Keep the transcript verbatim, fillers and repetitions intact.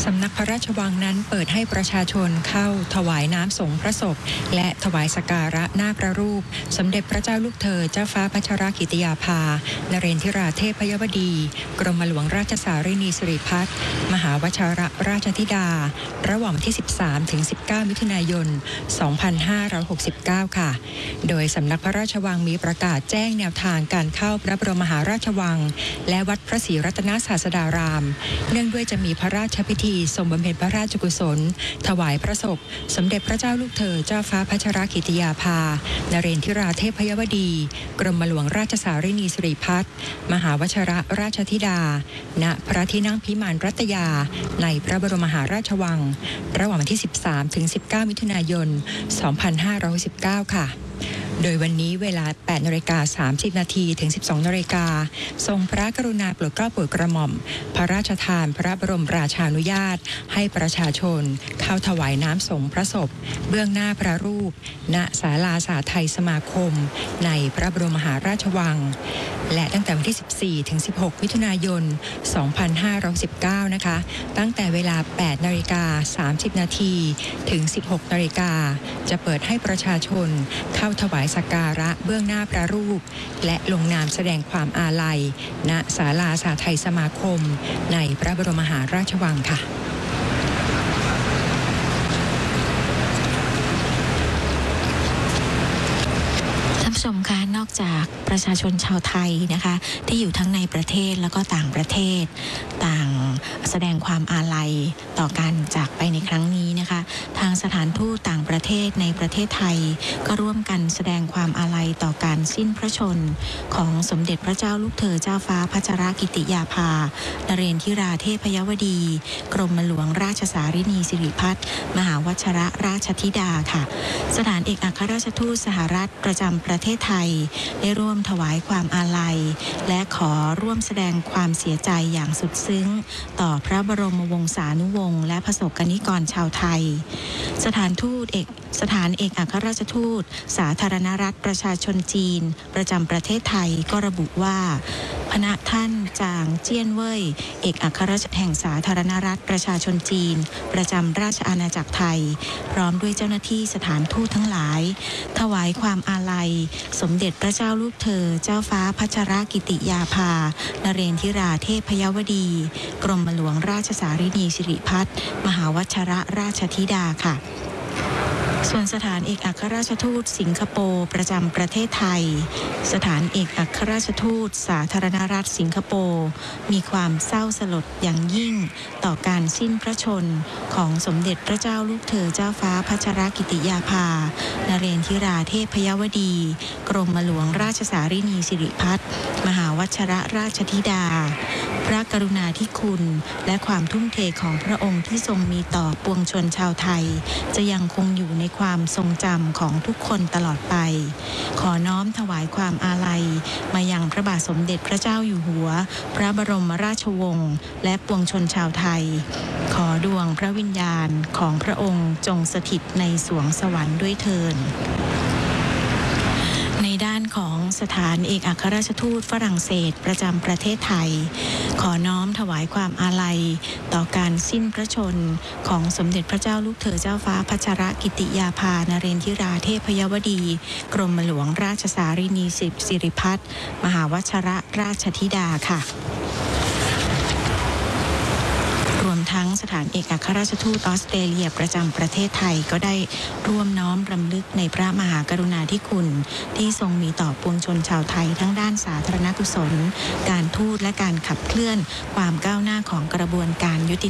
สำนักพระราชวังนั้นเปิดให้ประชาชนเข้าถวายน้ำสงฆ์พระศพและถวายสักการะหน้าพระรูปสมเด็จพระเจ้าลูกเธอเจ้าฟ้าพัชรกิติยาภานเรนทิราเทพพยวดีกรมหลวงราชสารินีสิริพัฒน์มหาวชิรราชธิดาระหว่างวันที่สิบสามถึงสิบเก้ามิถุนายนสองพันห้าร้อยหกสิบเก้าค่ะโดยสำนักพระราชวังมีประกาศแจ้งแนวทางการเข้าพระบรมมหาราชวังและวัดพระศรีรัตนศาสดารามเนื่องด้วยจะมีพระราชพิธีทรงบำเพ็ญพระราชกุศลถวายพระศพสมเด็จพระเจ้าลูกเธอเจ้าฟ้าพัชรกิติยาภานเรนทิราเทพพยวดีกรมหลวงราชสารินีสิริพัฒน์มหาวชิรราชธิดาณพระที่นั่งพิมานรัตยาในพระบรมมหาราชวังระหว่างวันที่สิบสามถึงสิบเก้ามิถุนายนสองพันห้าร้อยสิบเก้าค่ะโดยวันนี้เวลา แปดนาฬิกาสามสิบนาทีถึง สิบสองนาฬิกาทรงพระกรุณาโปรดเกล้าโปรดกระหม่อมพระราชทานพระบรมราชานุญาตให้ประชาชนเข้าถวายน้ำสงฆ์พระศพเบื้องหน้าพระรูปณศาลาสาไทยสมาคมในพระบรมมหาราชวังและตั้งแต่วันที่สิบสี่ถึงสิบหกมิถุนายนสองพันห้าร้อยสิบเก้านะคะตั้งแต่เวลา แปดนาฬิกาสามสิบนาทีถึง สิบหกนาฬิกาจะเปิดให้ประชาชนเข้าถวายสักการะเบื้องหน้าพระรูปและลงนามแสดงความอาลัยณศาลาสาไทยสมาคมในพระบรมมหาราชวังค่ะชมคะนอกจากประชาชนชาวไทยนะคะที่อยู่ทั้งในประเทศแล้วก็ต่างประเทศต่างแสดงความอาลัยต่อการจากไปในครั้งนี้นะคะทางสถานทูตต่างประเทศในประเทศไทยก็ร่วมกันแสดงความอาลัยต่อการสิ้นพระชนของสมเด็จพระเจ้าลูกเธอเจ้าฟ้าพัชรกิติยาภานเรนทิราเทพพยวดีกรมหลวงราชสารินีสิริพัฒน์มหาวชิรราชธิดาค่ะสถานเอกอัครราชทูตสหรัฐประจำประเทศไทยได้ร่วมถวายความอาลัยและขอร่วมแสดงความเสียใจอย่างสุดซึ้งต่อพระบรมวงศานุวงศ์และประสบกนิกรชาวไทยสถานทูตเอกสถานเอกอัครราชทูตสาธารณรัฐประชาชนจีนประจำประเทศไทยก็ระบุว่าพระท่านจางเจี้ยนเว่ยเอกอัครราชแห่งสาธารณรัฐประชาชนจีนประจำราชอาณาจักรไทยพร้อมด้วยเจ้าหน้าที่สถานทูตทั้งหลายถวายความอาลัยสมเด็จพระเจ้าลูกเธอเจ้าฟ้าพัชรกิติยาภานเรนทิราเทพพยวดีกรมหลวงราชสารินีสิริพัฒน์มหาวชิรราชธิดาค่ะส่วนสถานเอกอัครราชทูตสิงคโปร์ประจำประเทศไทยสถานเอกอัครราชทูตสาธารณรัฐสิงคโปร์มีความเศร้าสลดอย่างยิ่งต่อการสิ้นพระชนของสมเด็จพระเจ้าลูกเธอเจ้าฟ้าพัชรกิติยาภานเรนทิราเทพพยวดีกรมหลวงราชสารินีสิริพัฒน์มหาวชิรราชธิดาพระกรุณาธิคุณและความทุ่มเทของพระองค์ที่ทรงมีต่อปวงชนชาวไทยจะยังคงอยู่ในความทรงจำของทุกคนตลอดไปขอน้อมถวายความอาลัยมายังพระบาทสมเด็จพระเจ้าอยู่หัวพระบรมราชวงศ์และปวงชนชาวไทยขอดวงพระวิญญาณของพระองค์จงสถิตในสวงสวรรค์ด้วยเถิดในด้านของสถานเอกอัครราชทูตฝรั่งเศสประจำประเทศไทยขอน้อมถวายความอาลัยต่อการสิ้นพระชนของสมเด็จพระเจ้าลูกเธอเจ้าฟ้าพัชรกิติยาภานเรนทิราเทพพยวดีกรมหลวงราชสารินีสิริพัฒน์มหาวชิรราชธิดาค่ะรวมทั้งสถานเอกอัครราชทูตออสเตรเลียประจำประเทศไทยก็ได้ร่วมน้อมรำลึกในพระมหากรุณาธิคุณที่ทรงมีต่อปวงชนชาวไทยทั้งด้านสาธารณกุศลการทูตและการขับเคลื่อนความก้าวหน้าของกระบวนการยุติ